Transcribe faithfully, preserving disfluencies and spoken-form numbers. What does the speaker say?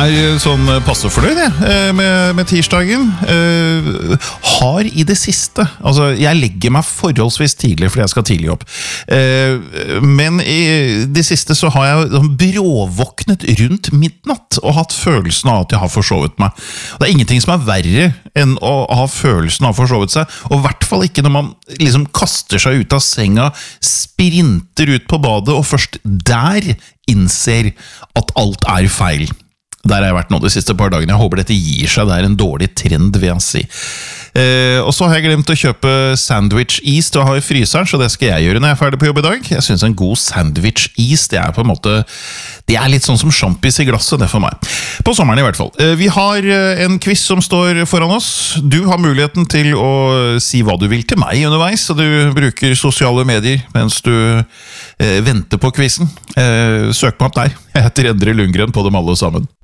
er sånn passe fornøyd jeg, med, med tirsdagen. Uh, har i det siste, altså jeg legger meg forholdsvis tidlig fordi jeg skal tidlig opp. Uh, men i det siste så har jeg sånn bråvåknet rundt midnatt og hatt følelsen av at jeg har forsovet meg. Det er ingenting som er verre enn å ha følelsen av forsovet seg, og i hvert fall ikke når man liksom kaster seg ut av senga, sprinter ut på badet og først der innser at alt er feil. Der har jeg vært nå de siste par dagene. Jeg håper dette gir seg. Det er en dårlig trend, vil jeg si. Eh, og så har jeg glemt å kjøpe sandwich-is til å ha i fryseren, så det skal jeg gjøre når jeg er ferdig på jobb i dag. Jeg synes en god sandwich-is, det er på en måte, det er litt sånn som sjampis i glasset, det for meg. På sommeren i hvert fall. Eh, vi har en quiz som står foran oss. Du har muligheten til å si hva du vil til meg underveis, så du bruker sosiale medier mens du eh, venter på quizen. Eh, søk meg opp der. Jeg heter Endre Lundgren på dem alle sammen.